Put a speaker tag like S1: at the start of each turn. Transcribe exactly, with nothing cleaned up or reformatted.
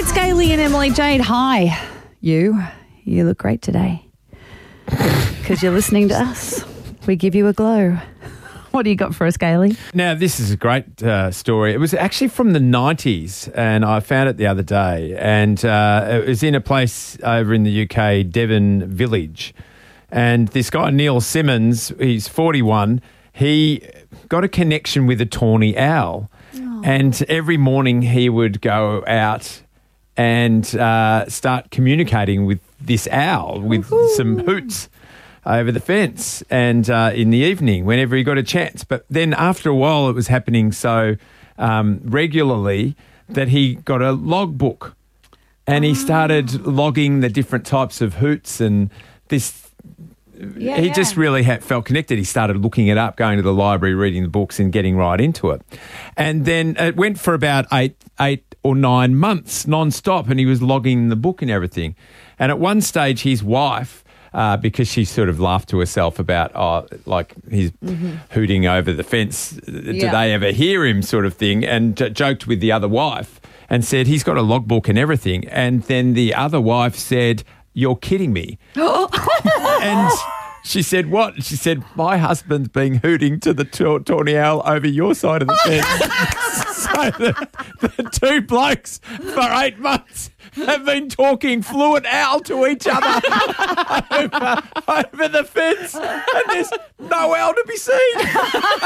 S1: It's Gailey and Emily Jade. Hi, you. You look great today because you're listening to us. We give you a glow. What do you got for us, Gailey?
S2: Now, this is a great uh, story. It was actually from the nineties, and I found it the other day. And uh, it was in a place over in the U K, Devon Village. And this guy, Neil Simmons, he's forty-one. He got a connection with a tawny owl. Oh. And every morning he would go out and uh, start communicating with this owl with Woo-hoo. some hoots over the fence and uh, in the evening whenever he got a chance. But then after a while it was happening so um, regularly that he got a logbook and he started logging the different types of hoots and this... Yeah, he yeah. just really had, felt connected. He started looking it up, going to the library, reading the books and getting right into it. And then it went for about eight, eight or nine months non-stop and he was logging the book and everything. And at one stage his wife... Uh, because she sort of laughed to herself about, oh, like he's mm-hmm. hooting over the fence. Do yeah. they ever hear him sort of thing? And j- joked with the other wife and said, he's got a logbook and everything. And then the other wife said, you're kidding me. And she said, what? She said, my husband's been hooting to the ta- tawny owl over your side of the fence. So the, the two blokes for eight months have been talking fluent owl to each other over, over the fence, and there's no owl to be seen.